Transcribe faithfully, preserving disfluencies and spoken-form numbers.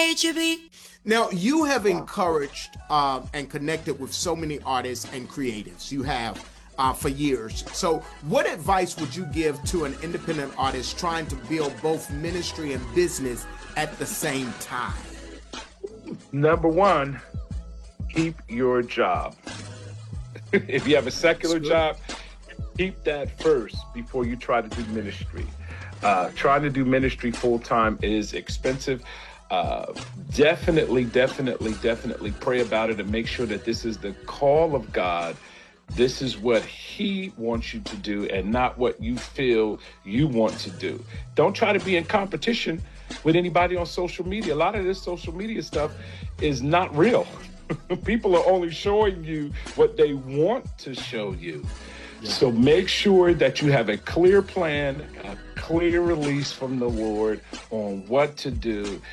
Now, you have encouraged uh, and connected with so many artists and creatives. You have uh, for years. So what advice would you give to an independent artist trying to build both ministry and business at the same time? Number one, keep your job. If you have a secular job, keep that first before you try to do ministry. Uh, trying to do ministry full-time is expensive. Uh, definitely, definitely, definitely pray about it and make sure that this is the call of God. This is what he wants you to do and not what you feel you want to do. Don't try to be in competition with anybody on social media. A lot of this social media stuff is not real. People are only showing you what they want to show you. Yeah. So make sure that you have a clear plan, a clear release from the Lord on what to do.